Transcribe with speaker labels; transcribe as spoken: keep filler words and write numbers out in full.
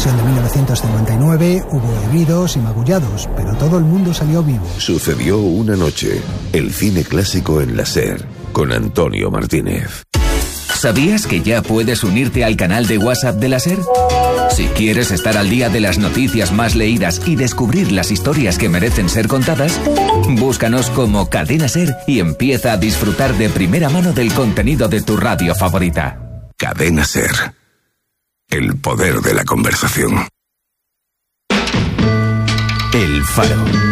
Speaker 1: invasión de mil novecientos cincuenta y nueve, hubo heridos y magullados, pero todo el mundo salió vivo.
Speaker 2: Sucedió una noche, el cine clásico en la SER, con Antonio Martínez.
Speaker 3: ¿Sabías que ya puedes unirte al canal de WhatsApp de la SER? Si quieres estar al día de las noticias más leídas y descubrir las historias que merecen ser contadas, búscanos como Cadena SER y empieza a disfrutar de primera mano del contenido de tu radio favorita.
Speaker 2: Cadena SER. El poder de la conversación.
Speaker 3: El Faro.